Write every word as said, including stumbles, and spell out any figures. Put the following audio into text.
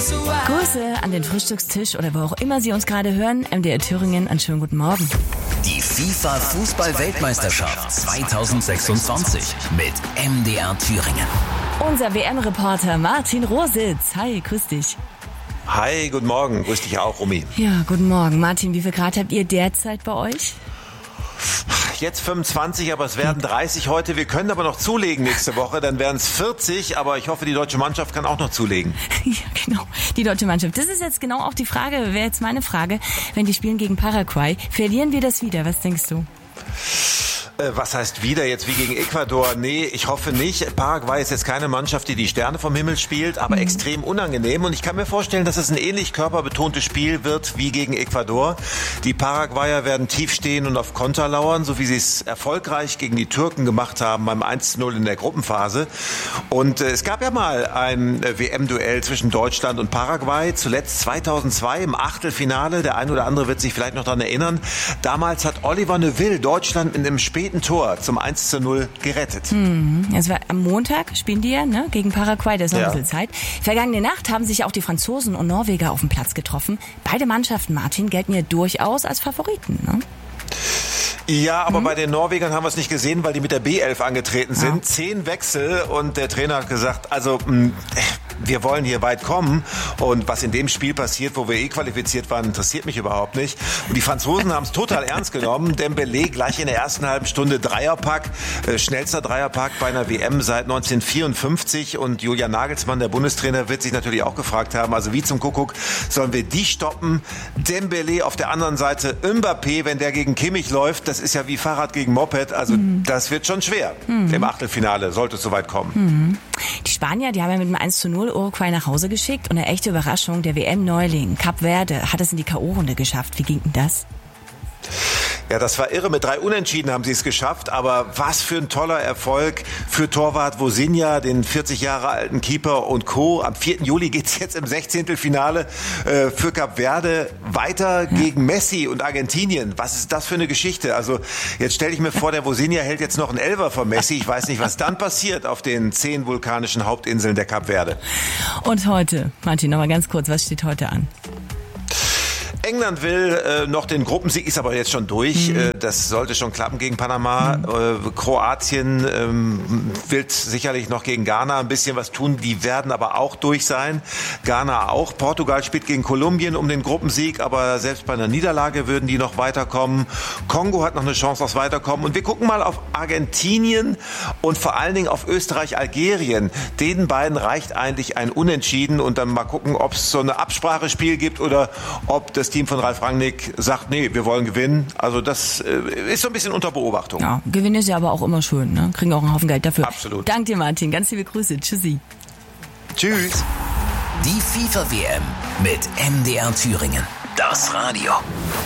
Grüße an den Frühstückstisch oder wo auch immer Sie uns gerade hören. M D R Thüringen, einen schönen guten Morgen. Die FIFA-Fußball-Weltmeisterschaft zweitausendsechsundzwanzig mit M D R Thüringen. Unser W M-Reporter Martin Rositz. Hi, grüß dich. Hi, guten Morgen. Grüß dich auch, Romy. Ja, guten Morgen. Martin, wie viel Grad habt ihr derzeit bei euch? Jetzt fünfundzwanzig, aber es werden dreißig heute. Wir können aber noch zulegen nächste Woche, dann wären es vierzig, aber ich hoffe, die deutsche Mannschaft kann auch noch zulegen. Ja, genau, die deutsche Mannschaft. Das ist jetzt genau auch die Frage, wäre jetzt meine Frage, wenn die spielen gegen Paraguay, verlieren wir das wieder? Was denkst du? Was heißt wieder jetzt wie gegen Ecuador? Nee, ich hoffe nicht. Paraguay ist jetzt keine Mannschaft, die die Sterne vom Himmel spielt, aber mhm. extrem unangenehm. Und ich kann mir vorstellen, dass es ein ähnlich körperbetontes Spiel wird wie gegen Ecuador. Die Paraguayer werden tief stehen und auf Konter lauern, so wie sie es erfolgreich gegen die Türken gemacht haben beim eins zu null in der Gruppenphase. Und äh, es gab ja mal ein äh, W M-Duell zwischen Deutschland und Paraguay, zuletzt zweitausendzwei im Achtelfinale. Der eine oder andere wird sich vielleicht noch daran erinnern. Damals hat Oliver Neuville Deutschland in einem späten Tor zum eins zu null gerettet. Hm, es war am Montag, spielen die ja, ne, gegen Paraguay, da ist noch Ja. ein bisschen Zeit. Vergangene Nacht haben sich auch die Franzosen und Norweger auf dem Platz getroffen. Beide Mannschaften, Martin, gelten ja durchaus als Favoriten, ne? Ja, aber Mhm. bei den Norwegern haben wir es nicht gesehen, weil die mit der B elf angetreten sind. Ja. Zehn Wechsel und der Trainer hat gesagt, also mh, wir wollen hier weit kommen und was in dem Spiel passiert, wo wir eh qualifiziert waren, interessiert mich überhaupt nicht. Und die Franzosen haben es total ernst genommen. Dembélé gleich in der ersten halben Stunde Dreierpack, äh, schnellster Dreierpack bei einer W M seit neunzehnhundertvierundfünfzig und Julian Nagelsmann, der Bundestrainer, wird sich natürlich auch gefragt haben, also wie zum Kuckuck sollen wir die stoppen? Dembélé auf der anderen Seite, Mbappé, wenn der gegen Kimmich läuft, das ist ja wie Fahrrad gegen Moped, also mhm. das wird schon schwer mhm. im Achtelfinale, sollte es soweit kommen. Mhm. Die Spanier, die haben ja mit dem eins zu null Uruguay nach Hause geschickt und eine echte Überraschung, der W M-Neuling Kap Verde hat es in die K O-Runde geschafft. Wie ging denn das? Ja, das war irre. Mit drei Unentschieden haben sie es geschafft. Aber was für ein toller Erfolg für Torwart Vozinha, den vierzig Jahre alten Keeper und Co. Am vierten Juli geht's jetzt im Sechzehntelfinale äh, für Kap Verde weiter ja. gegen Messi und Argentinien. Was ist das für eine Geschichte? Also jetzt stelle ich mir vor, der Vozinha hält jetzt noch einen Elfer von Messi. Ich weiß nicht, was dann passiert auf den zehn vulkanischen Hauptinseln der Kap Verde. Und heute, Martin, noch mal ganz kurz, was steht heute an? England will äh, noch den Gruppensieg, ist aber jetzt schon durch. Mhm. Äh, das sollte schon klappen gegen Panama. Mhm. Äh, Kroatien ähm, will sicherlich noch gegen Ghana ein bisschen was tun. Die werden aber auch durch sein. Ghana auch. Portugal spielt gegen Kolumbien um den Gruppensieg, aber selbst bei einer Niederlage würden die noch weiterkommen. Kongo hat noch eine Chance aufs Weiterkommen. Und wir gucken mal auf Argentinien und vor allen Dingen auf Österreich, Algerien. Den beiden reicht eigentlich ein Unentschieden und dann mal gucken, ob es so eine Absprachespiel gibt oder ob das Team von Ralf Rangnick sagt, nee, wir wollen gewinnen. Also das äh, ist so ein bisschen unter Beobachtung. Ja, Gewinn ist ja aber auch immer schön, ne? Kriegen auch einen Haufen Geld dafür. Absolut. Danke dir, Martin. Ganz liebe Grüße. Tschüssi. Tschüss. Die FIFA-W M mit M D R Thüringen. Das Radio.